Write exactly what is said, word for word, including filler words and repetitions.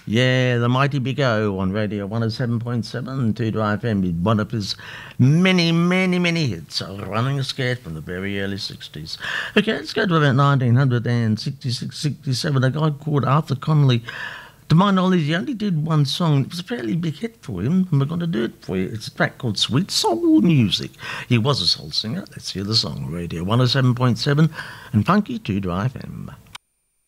Yeah, the Mighty Big O on Radio one oh seven point seven, two to F M, with one of his many, many, many hits, Running Scared from the very early sixties. Okay, let's go to about nineteen sixty-six sixty-seven. A guy called Arthur Connolly. To my knowledge, he only did one song. It was a fairly big hit for him, and we're going to do it for you. It's a track called Sweet Soul Music. He was a soul singer. Let's hear the song. Radio one oh seven point seven and Funky two to F M.